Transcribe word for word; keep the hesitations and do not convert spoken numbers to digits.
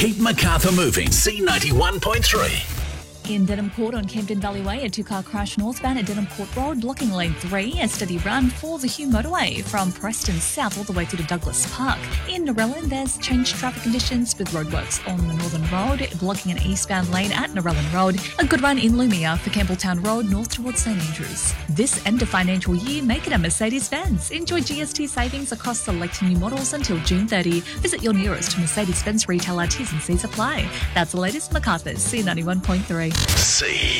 Keep Macarthur moving. C ninety-one point three. In Denham Court on Camden Valley Way, a two-car crash northbound at Denham Court Road, blocking lane three. A steady run for the Hume Motorway from Preston south all the way through to Douglas Park. In Narellan, there's changed traffic conditions with roadworks on the Northern Road, blocking an eastbound lane at Narellan Road. A good run in Lumia for Campbelltown Road north towards St Andrews. This end of financial year, make it a Mercedes-Benz. Enjoy G S T savings across select new models until June thirtieth. Visit your nearest Mercedes-Benz retailer. T's and C's apply. That's the latest. Macarthur's C ninety-one point three. C.